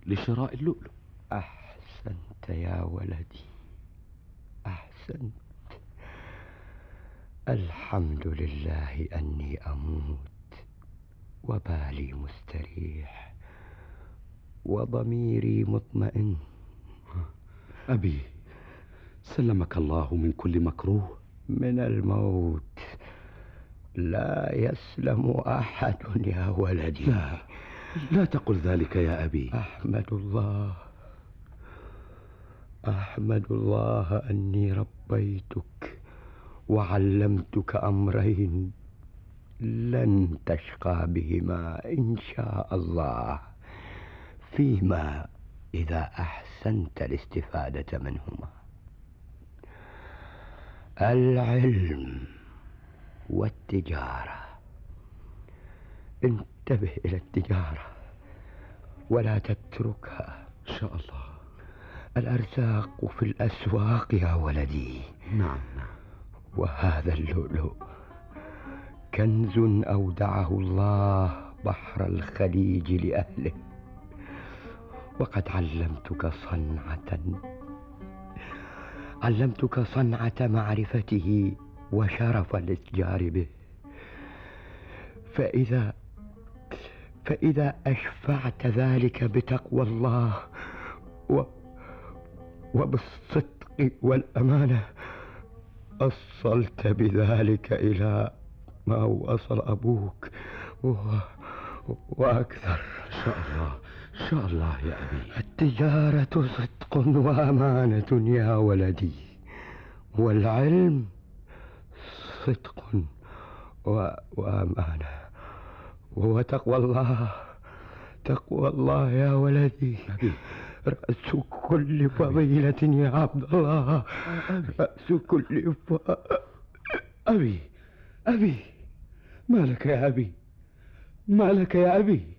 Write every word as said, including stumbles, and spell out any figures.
لشراء اللؤلؤ. أحسنت يا ولدي، أحسنت. الحمد لله أني أموت وبالي مستريح وضميري مطمئن. أبي، سلمك الله من كل مكروه. من الموت لا يسلم أحد يا ولدي. لا، لا تقل ذلك يا أبي. أحمد الله، أحمد الله أني ربيتك وعلمتك أمرين لن تشقى بهما إن شاء الله، فيما إذا أحسنت الاستفادة منهما: العلم والتجارة. انتبه إلى التجارة ولا تتركها. إن شاء الله. الأرزاق في الأسواق يا ولدي. نعم نعم. وهذا اللؤلؤ كنز أودعه الله بحر الخليج لأهله، وقد علمتك صنعة علمتك صنعة معرفته وشرف الاتجار به. فإذا فإذا أشفعت ذلك بتقوى الله و وبالصدق والأمانة، أصلت بذلك إلى ما وصل أبوك و... وأكثر. إن شاء الله، إن شاء الله يا أبي. التجارة صدق وأمانة يا ولدي، والعلم صدق و... وأمانة، وتقوى الله. تقوى الله يا ولدي أبي. رأس كل فضيلة يا عبد الله. أبي. رأس كل ف... أبي، أبي، ما لك يا أبي؟ ما لك يا أبي؟